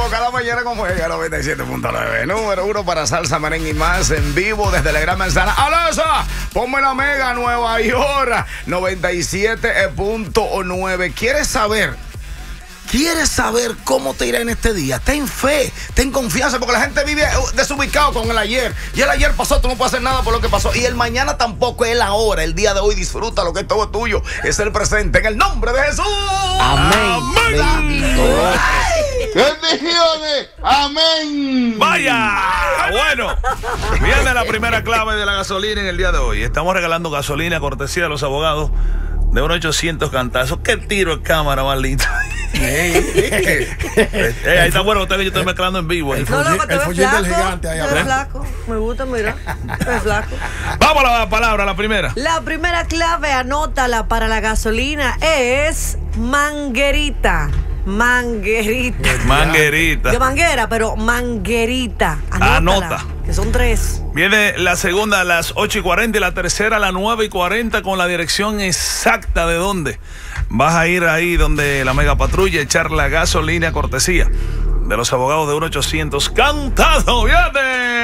Deportivo, cada mañana con Juega 97.9. Número 1 para salsa, merengue y más en vivo desde la Gran Manzana. ¡Alexa! Ponme la Mega Nueva York 97.9. ¿Quieres saber cómo te irá en este día? Ten fe, ten confianza, porque la gente vive desubicado con el ayer. Y el ayer pasó, tú no puedes hacer nada por lo que pasó. Y el mañana tampoco, es la hora. El día de hoy disfruta lo que es todo tuyo. Es el presente, en el nombre de Jesús. Amén. Bendiciones. Amén. Vaya. Bueno, viene la primera clave de la gasolina en el día de hoy. Estamos regalando gasolina cortesía de los abogados de 1-800 cantazos. Qué tiro de cámara más lindo. Ahí está bueno, usted que yo estoy mezclando en vivo. El follín del gigante ahí abajo. Flaco, me gusta, mira. Es flaco. Vamos a la palabra, la primera. La primera clave, anótala para la gasolina, es manguerita. Manguerita. Manguerita. De manguera, pero manguerita. Anota. Que son 3. Viene la segunda a las 8:40 y la tercera a las 9:40 con la dirección exacta de dónde. Vas a ir ahí donde la mega patrulla echar la gasolina cortesía de los abogados de 1-800 cantado. ¡Viene!